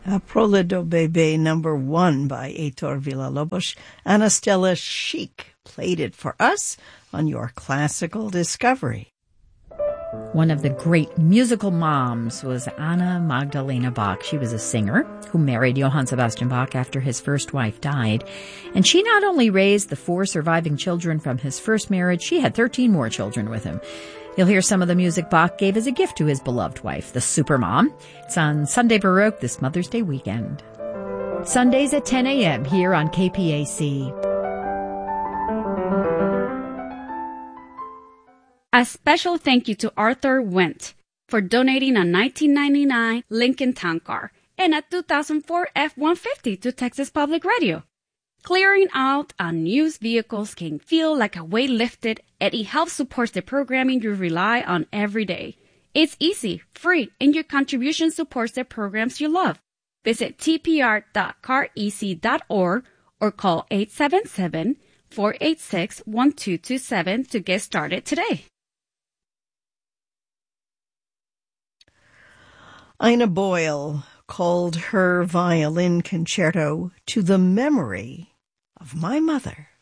Prole do Bebe #1 by Heitor Villa-Lobos. Ana Stella Chic played it for us on your Classical Discovery. One of the great musical moms was Anna Magdalena Bach. She was a singer who married Johann Sebastian Bach after his first wife died. And she not only raised the 4 surviving children from his first marriage, she had 13 more children with him. You'll hear some of the music Bach gave as a gift to his beloved wife, the Supermom. It's on Sunday Baroque this Mother's Day weekend. Sundays at 10 a.m. here on KPAC. A special thank you to Arthur Wendt for donating a 1999 Lincoln Town Car and a 2004 F-150 to Texas Public Radio. Clearing out unused vehicles can feel like a weight lifted, and it helps support the programming you rely on every day. It's easy, free, and your contribution supports the programs you love. Visit tpr.carec.org or call 877-486-1227 to get started today. Ina Boyle called her violin concerto To the Memory of My Mother.